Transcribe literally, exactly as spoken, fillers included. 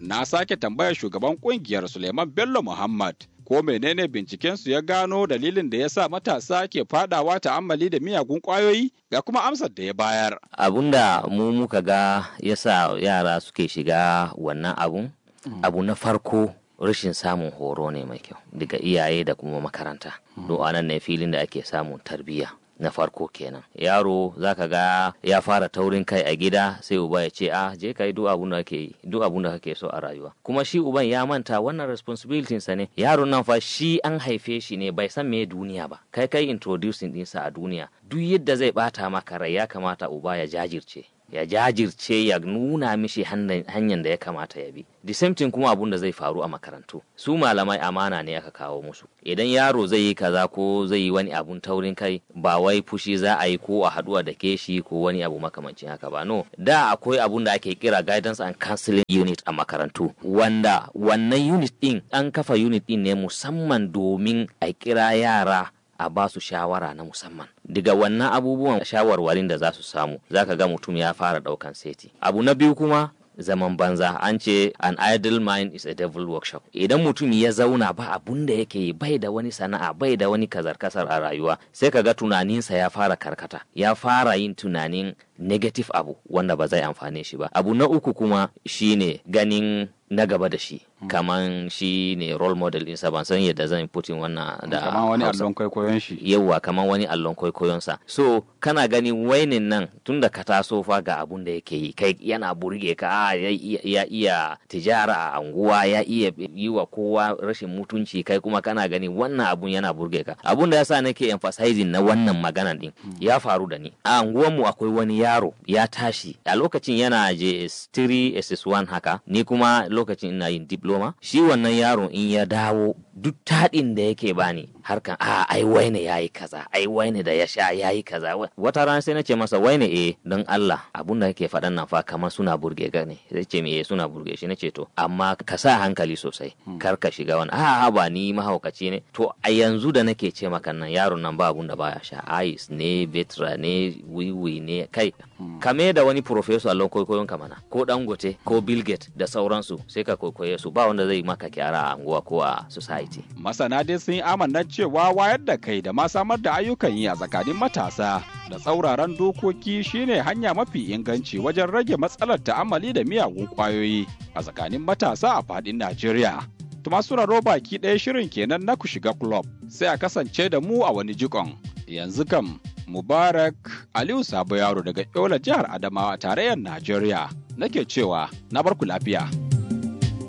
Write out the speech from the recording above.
Na sake tambayar shugaban kungiyar Suleiman Bello Muhammad ko menene bincikensu ya gano dalilin da ya sa matasa ke fadawa ta'ammali da miyagun kwayoyi, ga kuma amsar da ya bayar. Abunda mu muka ga ya sa yara suke shiga wannan abun, mm. abu na farko rashin samun horo ne mai kyau daga iyaye da kuma makaranta. Mm. Do anan ne filin da ake samun tarbiyya. Na farko kenan yaro zaka ga ya fara taurin kai a gida sai uba ya ce a je kai duk abun da kake yi duk abun da kake so a rayuwa, kuma shi uban ya manta wannan responsibility sa ne. Yaron nan fa shi an haife shi ne bai san me duniya ba, kai kai introducing dinsa a duniya. Duk yadda zai bata maka rai ya kamata uba ya jajirce ya jajirce ya nuna mishi hanyar da ya kamata ya bi. The same thing kuma abun da zai faru a makarantu, su malamai amana ne aka kawo musu. Idan yaro zai yi kaza ko zai yi wani abun taurin kai, ba wai fushi za a yi ko a haduwa da ke shi ko wani abu makamancin haka ba, no. Da akwai abun da ake kira guidance and counseling unit a makarantu, wanda wannan unit din an kafa unit din ne musamman domin a kira yara a ba su shawara na musamman. Daga wannan abubuwan shawarwarin da za su samu, za ka ga mutum ya fara daukan seti. Abu na biyu kuma zaman banza, an ce an idle mind is a devil workshop. Idan mutum ya zauna ba abun da yake yi, bai da wani sana'a, bai da wani kazar-kasar a rayuwa, sai ka ga tunaninsa ya fara karkata, ya fara yin tunanin negative abu wanda ba zai amfane shi ba. Abu na uku kuma shine ganin na gaba da shi, hmm. kaman shi ne role model ɗinsa, ban san yadda zan putin wannan da kaman wani allon kwaikwayon shi. Yawwa, kaman wani allon kwaikwayon sa. So kana gani wainin nan tunda ka taso fa ga abun da yake yi, kai yana burge ka, ya, ya, ya iya tijara a anguwa, ya iya yi wa kowa rashin mutunci, kai kuma kana gani wannan abun yana burge ka. Abun da yasa nake emphasizing na wannan magana din, hmm. ya faru da ni. A anguwan mu akwai wani yaro ya tashi a lokacin yana J S three S S one haka, ni kuma lokacin ina yin diploma. Shi wannan yaron in ya dawo duk taɗin da yake bani harkan a ai waine yayi kaza, ai waine da ya sha yayi kaza. Wata rana sai nace masa waine eh don Allah abun da yake faɗan nan fa kamar suna burge ga ne. Sai ce me eh suna burge shi, nace to amma ka sa hankali sosai, hmm. kar ka shiga wani a ba ni mahaukaci ne. To a yanzu da nake ce maka nan yaron nan ba abun da baya sha, ice ne, betra ne, wiwi ne, kai hmm. kame da wani professor allon kwaikwayon ka mana, ko Dangote ko Bill Gates da sauransu, sai ka kwaikwaye su, ba wanda zai maka kyara a anguwa ko a society. Masana dai sun yi amanna cewa wayar da kai da ma samar da ayyukan yi a tsakanin matasa da tsauraran dokoki shine hanya mafi inganci wajen rage matsalar ta'ammali da miyagun kwayoyi a tsakanin matasa a fadin Najeriya. Tuma suraro baki ɗaya shirin kenan na ku shiga club, sai a kasance da mu a wani jikon. Yanzu kam Mubarak Aliyu Sabo Yaro daga Yola jihar Adamawa tarayyar Najeriya nake cewa na barku lafiya.